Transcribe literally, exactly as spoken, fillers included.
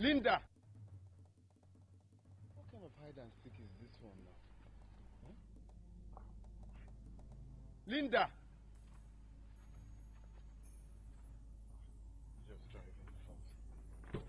Linda! What kind of hide and seek is this one now? Huh? Linda!